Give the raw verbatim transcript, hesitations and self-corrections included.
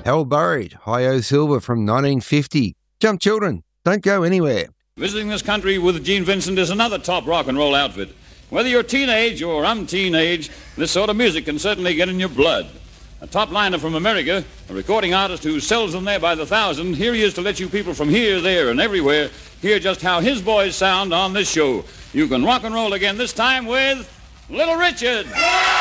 Hell Buried, Hi-Yo Silver from nineteen fifty. Jump Children, don't go anywhere. Visiting this country with Gene Vincent is another top rock and roll outfit. Whether you're teenage or I'm teenage, this sort of music can certainly get in your blood. A top liner from America, a recording artist who sells them there by the thousand, here he is to let you people from here, there, and everywhere hear just how his boys sound on this show. You can rock and roll again, this time with Little Richard.